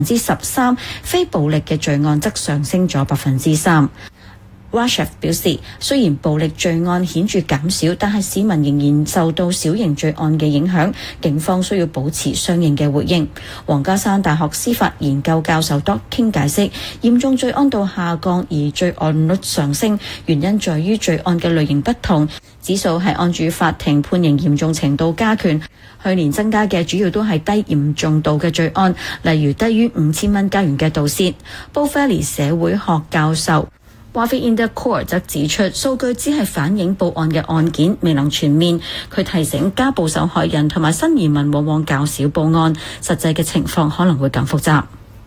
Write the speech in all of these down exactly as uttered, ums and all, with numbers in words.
之十三，非暴力嘅罪案則上升咗百分之三。Rashef 表示，雖然暴力罪案顯著減少，但係市民仍然受到小型罪案嘅影響，警方需要保持相應嘅回應。皇家山大學司法研究教授 Doctor King 解釋，嚴重罪案度下降而罪案率上升，原因在於罪案嘅類型不同，指數係按住法庭判刑嚴重程度加權。去年增加嘅主要都係低嚴重度嘅罪案，例如低於五千蚊加元嘅盜竊。Bow Valley 社會學教授Wafi Indercore 則指出，數據只係反映報案嘅案件未能全面。佢提醒家暴受害人同埋新移民往往較少報案，實際嘅情況可能會更複雜。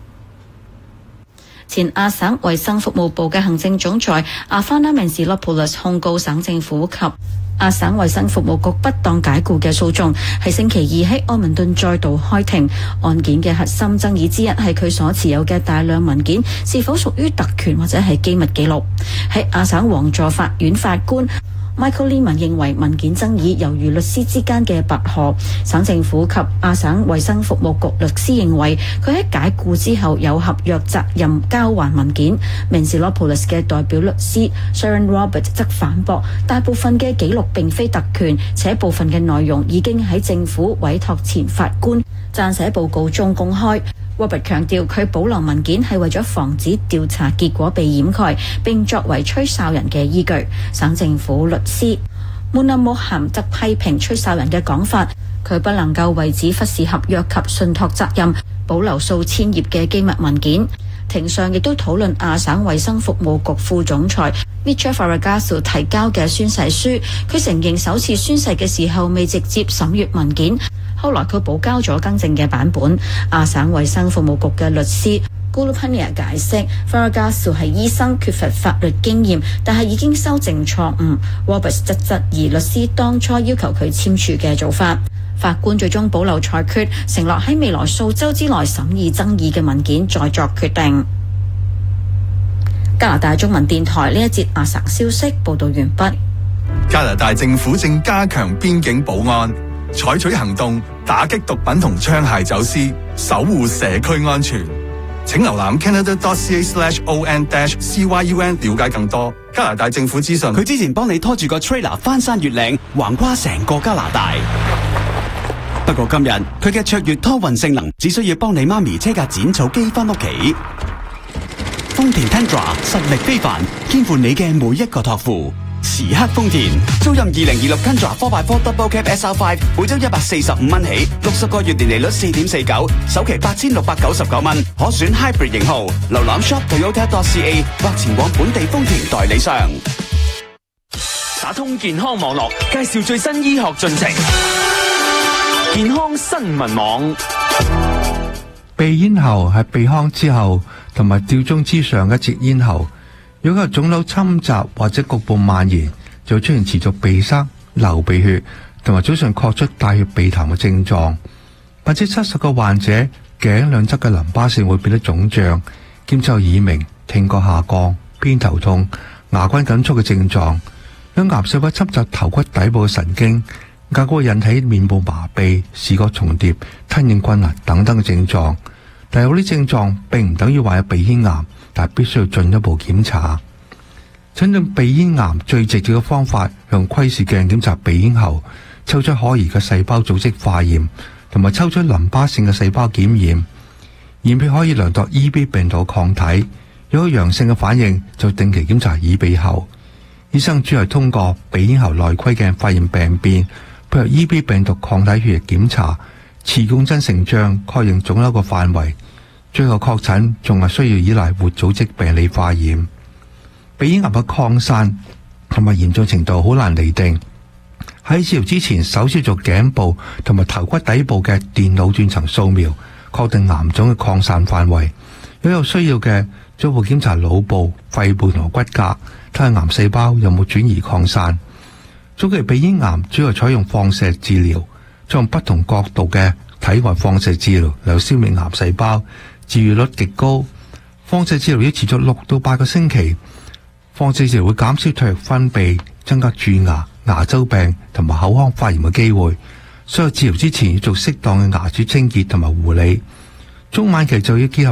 前亞省衛生服務部嘅行政總裁阿法納曼斯洛普勒斯控告省政府及亞省衛生服務局不當解僱嘅訴訟，喺星期二喺愛民頓再度開庭。案件嘅核心爭議之一係佢所持有嘅大量文件是否屬於特權或者係機密記錄。喺亞省王座法院法官Michael Lehman 認為文件爭議猶如律師之間嘅拔河。省政府及亞省衛生服務局律師認為佢喺解僱之後有合約責任交還文件。Menzilopolis 嘅代表律師 Sharon Roberts 則反駁，大部分嘅記錄並非特權，且部分嘅內容已經喺政府委託前法官撰寫報告中公開。Robert 強調佢保留文件係為咗防止調查結果被掩蓋，並作為吹哨人嘅依據。省政府律師 Muna Moham 則批評吹哨人嘅講法，佢不能夠為此忽視合約及信託責任，保留數千頁嘅機密文件。庭上亦都討論亞省衛生服務局副總裁 Mitchell Faragasu 提交嘅宣誓書，佢承認首次宣誓嘅時候未直接審閱文件。後來佢補交咗更正嘅版本。亞省衛生服務局嘅律師 Gulupania 解釋 Faragasu 係醫生，缺乏法律經驗，但係已經修正錯誤。Roberts 則質疑律師當初要求佢簽署嘅做法。法官最終保留裁決，承諾喺未來數週之內審議爭議嘅文件，再作決定。加拿大中文電台呢一節亞省消息報導完畢。 加拿大政府正加強邊境保安，採取行動打擊毒品同槍械走私，守護社區安全。請瀏覽 canada.ca slash on dash cyun 了解更多加拿大政府資訊。 佢之前幫你拖住個 trailer 翻山越嶺，橫跨成個加拿大。不過今日佢嘅卓越拖運性能，只需要幫你媽咪車架剪草機翻屋企。豐田 Tundra 實力非凡，肩負你嘅每一個託付。時刻豐田，租任二零二六 Tundra four by four Double Cab S R five， 每周一百四十五蚊起，六十個月年利率四點四九，首期八千六百九十九蚊，可選 Hybrid 型號。瀏覽 shop toyota dot c a 或前往本地豐田代理商。 打通健康網絡，介紹最新醫學進程。健康新聞網。 鼻咽喉係鼻腔之後同埋吊鐘之上嘅一節咽喉，如果有腫瘤侵襲或者局部蔓延，就會出現持續鼻塞、流鼻血同埋早上咳出帶血鼻痰嘅症狀。百分之七十個患者頸兩側嘅淋巴腺會變得腫脹，兼且有耳鳴、聽覺下降、偏頭痛、牙關緊縮嘅症狀。有癌細胞侵襲頭骨底部嘅神經，更會引起面部麻痹、視覺重疊、吞嚥困難等等嘅症狀。但係有啲症狀並唔等於患有鼻咽癌，但係必須要進一步檢查。診斷鼻咽癌最直接嘅方法，用窺視鏡檢查鼻咽喉，抽出可疑嘅細胞組織化驗，同埋抽出淋巴腺嘅細胞檢驗。驗片可以量度 E B 病毒抗體，如果陽性嘅反應，就定期檢查耳鼻喉。醫生主要通過鼻咽喉內窺鏡發現病變，配合 E B 病毒抗體血液檢查、磁共振成像確認腫瘤嘅範圍。最後確診仲係需要依賴活組織病理化驗。鼻咽癌嘅擴散同埋嚴重程度好難釐定。喺治療之前，首先做頸部同埋頭骨底部嘅電腦斷層掃描，確定癌腫嘅擴散範圍。如果有需要嘅，進一步檢查腦部、肺部同骨骼，睇下癌細胞有冇轉移擴散。早期鼻咽癌主要採用放射治療，採用不同角度嘅體外放射治療嚟消滅癌細胞，治癒率極高。放射治療要持續六到八個星期。放射治療會減少唾液分泌，增加蛀牙、牙周病同埋口腔發炎嘅機會。所有治療之前要做適當嘅牙齒清潔同埋護理。中晚期就要結合